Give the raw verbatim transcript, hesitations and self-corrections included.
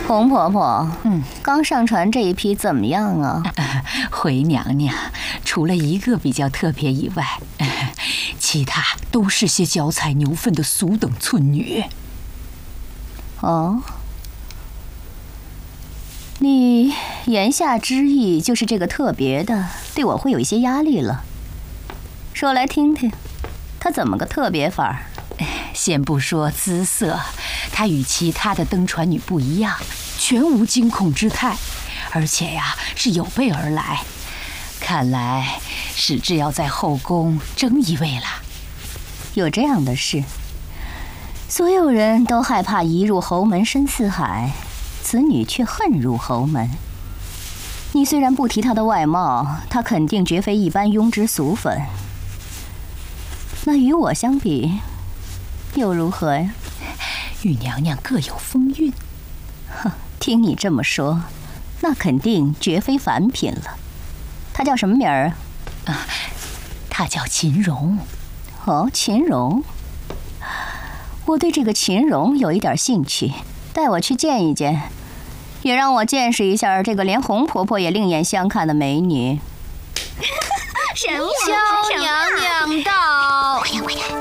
洪婆婆，嗯，刚上船这一批怎么样啊？ 呃、回娘娘，除了一个比较特别以外，呃、其他都是些脚踩牛粪的俗等村女。 哦，你言下之意就是这个特别的对我会有一些压力了。说来听听，他怎么个特别法？ 先不说姿色，她与其他的登船女不一样，全无惊恐之态，而且呀是有备而来。看来史志要在后宫争一位了。 有这样的事？所有人都害怕一入侯门深似海，此女却恨入侯门。你虽然不提她的外貌，她肯定绝非一般庸脂俗粉。那与我相比，又如何呀？ 与娘娘各有风韵。 哼，听你这么说，那肯定绝非凡品了。她叫什么名儿啊？ 啊，她叫秦蓉。 哦，秦蓉。我对这个秦蓉有一点兴趣，带我去见一见，也让我见识一下这个连洪婆婆也另眼相看的美女。 什么？ 萧娘娘到。 快点，快点！